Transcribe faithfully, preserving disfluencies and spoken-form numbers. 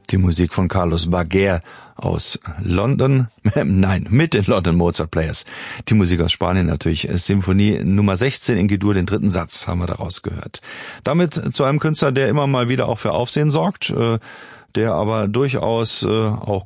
Die Musik von Carlos Baguer aus London, nein, mit den London Mozart Players. Die Musik aus Spanien natürlich, Symphonie Nummer sechzehn in G-Dur, den dritten Satz haben wir daraus gehört. Damit zu einem Künstler, der immer mal wieder auch für Aufsehen sorgt, der aber durchaus auch